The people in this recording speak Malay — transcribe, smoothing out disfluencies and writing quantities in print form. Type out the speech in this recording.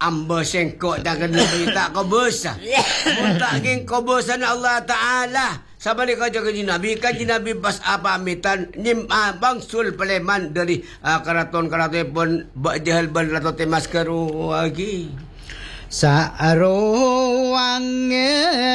amba sengkok tak kena berita kau besar. Mutak geng kau besar Allah Ta'ala. Sama ni kaji kaji Nabi bas apa amitan nyim bangsul peleman dari keraton-keraton pun jahil ban rato temas keru lagi. Sa aruang